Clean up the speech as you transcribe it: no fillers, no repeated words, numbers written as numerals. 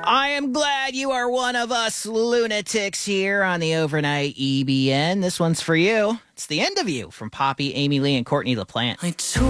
I am glad you are one of us lunatics here on the Overnight EBN. This one's for you. It's The End of You from Poppy, Amy Lee, and Courtney LaPlante.